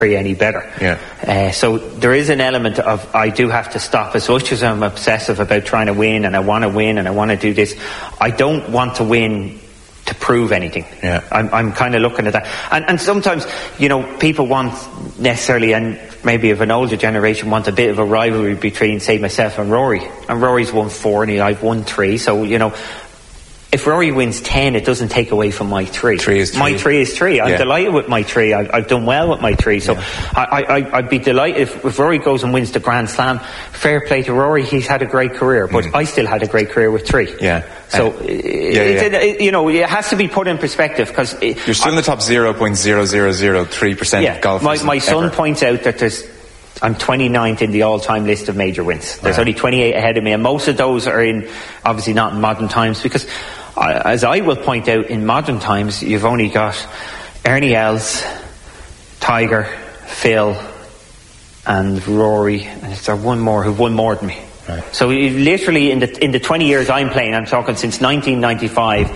any better. So there is an element of I do have to stop. As much as I'm obsessive about trying to win and I want to win and I want to do this, I don't want to win to prove anything. I'm kind of looking at that. And sometimes, people want necessarily, and maybe of an older generation, want a bit of a rivalry between, say, myself and Rory. And Rory's won 4 and I've won 3. So, if Rory wins 10, it doesn't take away from my 3. My 3 is 3. I'm delighted with my 3. I've done well with my 3. So I'd be delighted if Rory goes and wins the Grand Slam. Fair play to Rory. He's had a great career, but I still had a great career with 3. So, it has to be put in perspective, because you're still in the top 0.0003% of golfers. My son points out that I'm 29th in the all-time list of major wins. There's only 28 ahead of me, and most of those are obviously not in modern times, because as I will point out, in modern times you've only got Ernie Els, Tiger, Phil and Rory, and is there one more who've won more than me? So literally in the 20 years I'm playing, I'm talking since 1995,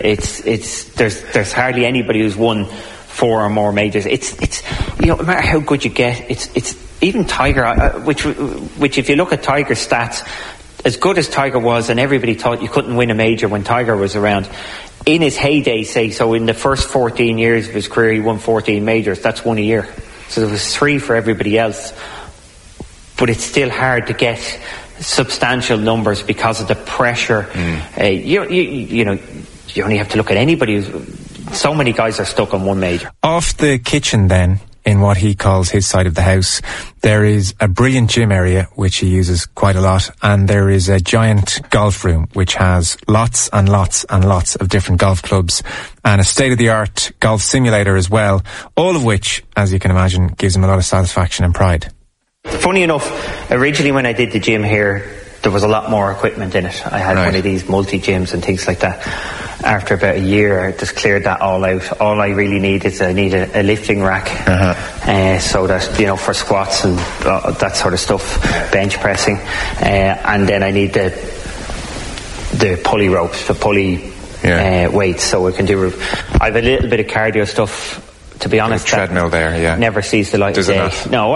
there's hardly anybody who's won 4 or more majors. It's no matter how good you get, it's even Tiger, which if you look at Tiger's stats, as good as Tiger was, and everybody thought you couldn't win a major when Tiger was around, in his heyday, in the first 14 years of his career, he won 14 majors. That's 1 a year. So there was 3 for everybody else. But it's still hard to get substantial numbers because of the pressure. You only have to look at anybody so many guys are stuck on one major. Off the kitchen then, in what he calls his side of the house, there is a brilliant gym area which he uses quite a lot, and there is a giant golf room which has lots and lots and lots of different golf clubs, and a state-of-the-art golf simulator as well, all of which, as you can imagine, gives him a lot of satisfaction and pride. Funny enough, originally when I did the gym here, there was a lot more equipment in it. I had one of these multi-gyms and things like that. After about a year, I just cleared that all out. All I really need is a lifting rack, so that, for squats and that sort of stuff, bench pressing, and then I need the pulley ropes, the pulley weights, so I can do. I have a little bit of cardio stuff. To be honest, treadmill there, never sees the light of day. No,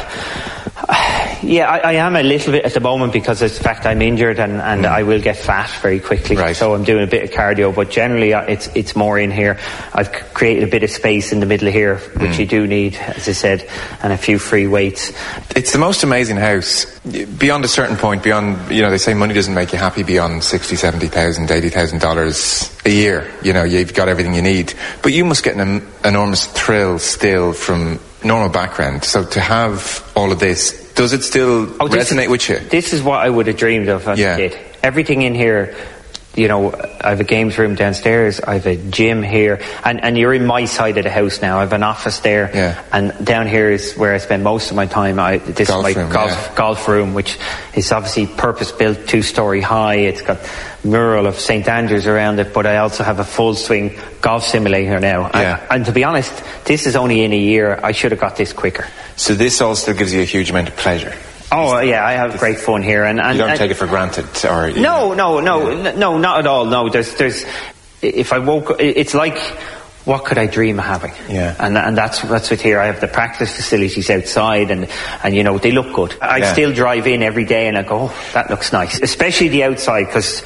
I am a little bit at the moment because of the fact I'm injured and I will get fat very quickly. So I'm doing a bit of cardio, but generally it's more in here. I've created a bit of space in the middle of here, which you do need, as I said, and a few free weights. It's the most amazing house. Beyond a certain point, they say money doesn't make you happy beyond $60,000, $70,000, $80,000 a year. You've got everything you need. But you must get an enormous thrill still from normal background. So to have all of this, does it still resonate with you? This is what I would have dreamed of as a kid. Everything in here, I have a games room downstairs, I have a gym here, and you're in my side of the house now. I have an office there, and down here is where I spend most of my time. This is my golf room, which is obviously purpose-built, 2-story high. It's got mural of St Andrews around it, but I also have a full swing golf simulator now. And to be honest, this is only in a year. I should have got this quicker. So this all still gives you a huge amount of pleasure? Oh yeah, I have great fun here, and you don't take it for granted, or no, not at all. No, there's. If I woke, it's like, what could I dream of having? And that's with here. I have the practice facilities outside, and they look good. I still drive in every day and I go, oh, that looks nice. Especially the outside, because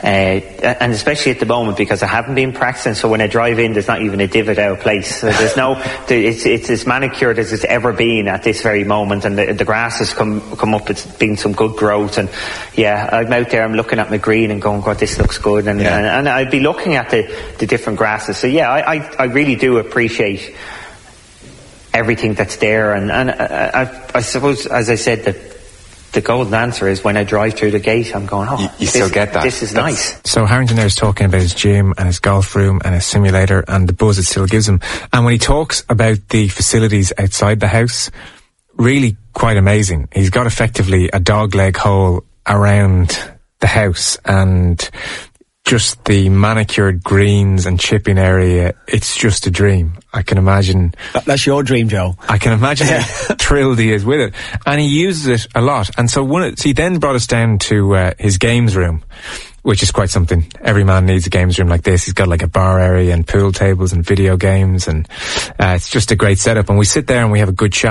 and especially at the moment because I haven't been practicing. So when I drive in, there's not even a divot out of place. So there's it's as manicured as it's ever been at this very moment, and the grass has come up. It's been some good growth, and I'm out there. I'm looking at my green and going, God, this looks good, and I'd be looking at the different grasses. So I really do appreciate everything that's there, and I suppose, as I said, the golden answer is when I drive through the gate, I'm going, you still get that. This is nice. So Harrington there is talking about his gym and his golf room and his simulator and the buzz it still gives him. And when he talks about the facilities outside the house, really quite amazing. He's got effectively a dogleg hole around the house, and just the manicured greens and chipping area, it's just a dream. I can imagine. That's your dream, Joe. I can imagine how thrilled he is with it. And he uses it a lot. And so he then brought us down to his games room. which is quite something. Every man needs a games room like this. He's got like a bar area and pool tables and video games, and it's just a great setup. And we sit there and we have a good chat.